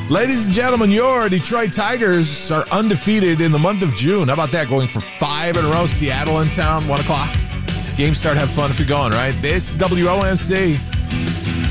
Ladies and gentlemen, your Detroit Tigers are undefeated in the month of June. How about that? Going for 5 in a row. Seattle in town, 1 o'clock. Game start, have fun if you're going, right? This is WOMC.